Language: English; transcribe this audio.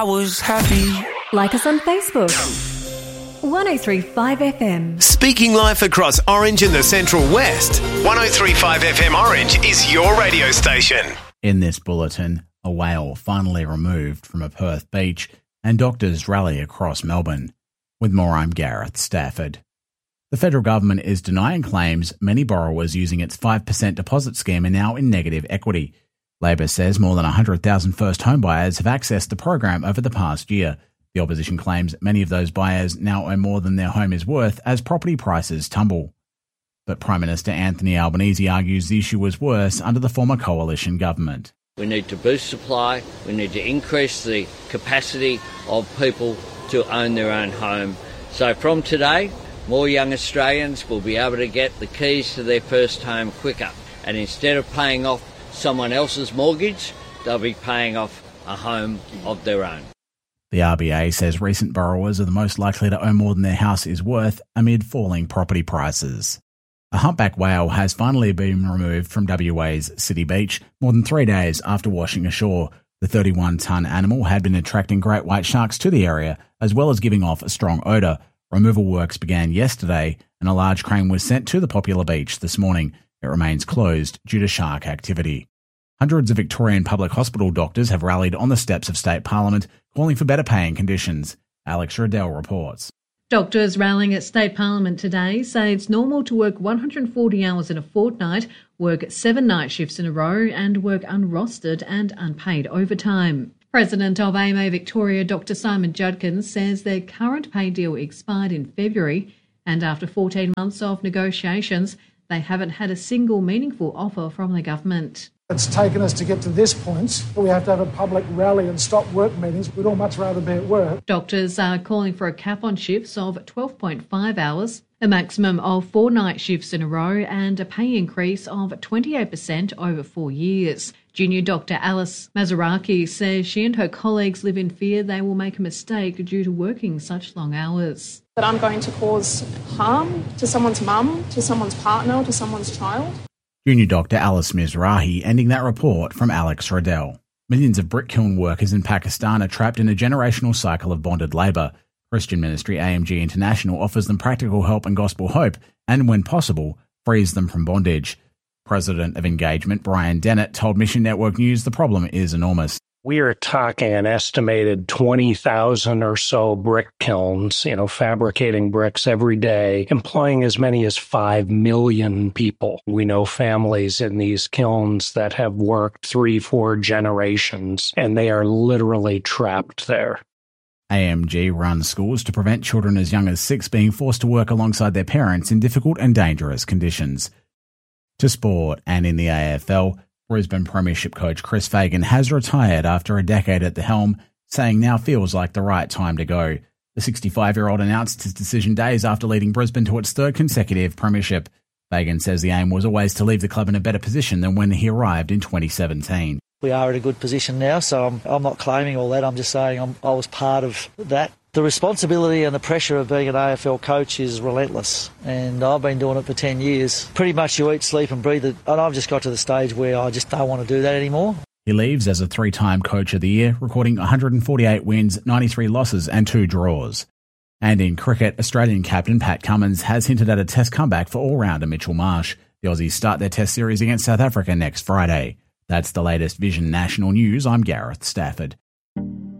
was happy. Like us on Facebook. 1035 FM. Speaking life across Orange and the Central West. 1035 FM Orange is your radio station. In this bulletin, a whale finally removed from a Perth beach and doctors rally across Melbourne. With more, I'm Gareth Stafford. The federal government is denying claims many borrowers using its 5% deposit scheme are now in negative equity. Labor says more than 100,000 first home buyers have accessed the program over the past year. The opposition claims many of those buyers now owe more than their home is worth as property prices tumble. But Prime Minister Anthony Albanese argues the issue was worse under the former coalition government. We need to boost supply, we need to increase the capacity of people to own their own home. So from today, more young Australians will be able to get the keys to their first home quicker. And instead of paying off someone else's mortgage, they'll be paying off a home of their own. The RBA says recent borrowers are the most likely to owe more than their house is worth amid falling property prices. A humpback whale has finally been removed from WA's City Beach more than 3 days after washing ashore. The 31-tonne animal had been attracting great white sharks to the area, as well as giving off a strong odour. Removal works began yesterday, and a large crane was sent to the popular beach this morning. It remains closed due to shark activity. Hundreds of Victorian public hospital doctors have rallied on the steps of State Parliament, calling for better paying conditions. Alex Riddell reports. Doctors rallying at State Parliament today say it's normal to work 140 hours in a fortnight, work 7 night shifts in a row and work unrostered and unpaid overtime. President of AMA Victoria, Dr Simon Judkins, says their current pay deal expired in February and after 14 months of negotiations, they haven't had a single meaningful offer from the government. It's taken us to get to this point, but we have to have a public rally and stop work meetings. We'd all much rather be at work. Doctors are calling for a cap on shifts of 12.5 hours, a maximum of 4 night shifts in a row and a pay increase of 28% over 4 years. Junior Dr Alice Mazaraki says she and her colleagues live in fear they will make a mistake due to working such long hours. That I'm going to cause harm to someone's mum, to someone's partner, to someone's child. Junior Dr Alice Mizrahi ending that report from Alex Riddell. Millions of brick kiln workers in Pakistan are trapped in a generational cycle of bonded labour. Christian ministry AMG International offers them practical help and gospel hope and, when possible, frees them from bondage. President of Engagement Brian Dennett told Mission Network News the problem is enormous. We are talking an estimated 20,000 or so brick kilns, fabricating bricks every day, employing as many as 5 million people. We know families in these kilns that have worked 3-4 generations, and they are literally trapped there. AMG runs schools to prevent children as young as 6 being forced to work alongside their parents in difficult and dangerous conditions. To sport, and in the AFL, Brisbane Premiership coach Chris Fagan has retired after a decade at the helm, saying now feels like the right time to go. The 65-year-old announced his decision days after leading Brisbane to its 3rd consecutive premiership. Fagan says the aim was always to leave the club in a better position than when he arrived in 2017. We are in a good position now, so I'm not claiming all that. I'm just saying I was part of that. The responsibility and the pressure of being an AFL coach is relentless, and I've been doing it for 10 years. Pretty much you eat, sleep and breathe it, and I've just got to the stage where I just don't want to do that anymore. He leaves as a 3-time Coach of the Year, recording 148 wins, 93 losses and 2 draws. And in cricket, Australian captain Pat Cummins has hinted at a Test comeback for all-rounder Mitchell Marsh. The Aussies start their Test series against South Africa next Friday. That's the latest Vision National News. I'm Gareth Stafford.